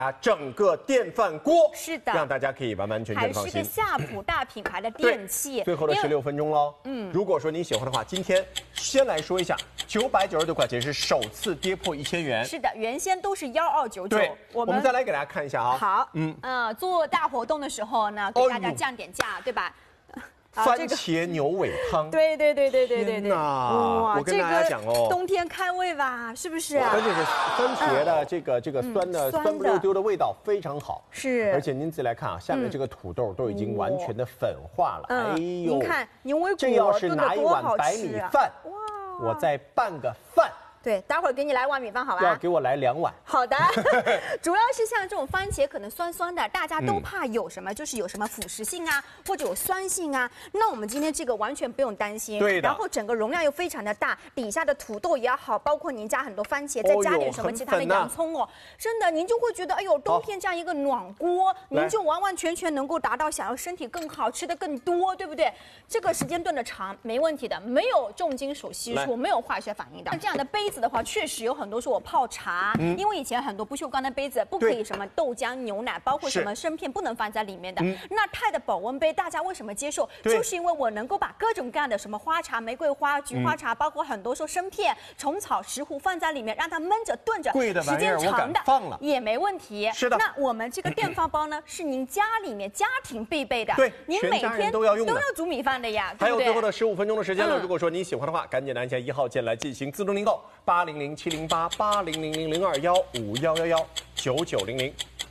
整个电饭锅， 是的， 让大家可以完完全全放心。 还是个夏普大品牌的电器。 最后的16分钟喽。如果说您喜欢的话，今天先来说一下，999块钱是首次跌破1000元。 是的，原先都是1299。 对，我们再来给大家看一下啊。 好，做大活动的时候呢，给大家降点价，对吧？ 番茄牛尾汤， 对。 哇，我跟大家讲哦， 冬天开胃吧，是不是？ 而且是番茄的这个酸不溜丢的味道非常好。 是， 而且您自己来看啊，下面这个土豆都已经完全的粉化了。哎呦， 您看牛尾果这要是拿一碗白米饭，哇，我再拌个饭。 对，待会儿给你来碗米饭，好吧？ 要给我来2碗。 好的，主要是像这种番茄可能酸酸的，大家都怕有什么，就是有什么腐蚀性啊，或者有酸性啊。那我们今天这个完全不用担心。 对的。 然后整个容量又非常的大，底下的土豆也好，包括您家很多番茄，再加点什么其他的洋葱哦，真的您就会觉得，哎呦，冬天这样一个暖锅，您就完完全全能够达到想要身体更好、吃的更多，对不对？这个时间炖的长没问题的，没有重金属析出，没有化学反应的。这样的杯子的话，确实有很多是我泡茶，因为以前很多不锈钢的杯子不可以什么豆浆、牛奶，包括什么生片不能放在里面的。那钛的保温杯大家为什么接受？就是因为我能够把各种各样的什么花茶、玫瑰花、菊花茶，包括很多说生片、虫草、石斛放在里面，让它焖着炖着，时间长的也没问题。是的。那我们这个电饭煲呢，是您家里面家庭必备的， 对， 您每天都要煮米饭的呀， 还有最后的15分钟的时间了，如果说你喜欢的话，赶紧按下1号键来进行自动订购，8007800000215119900。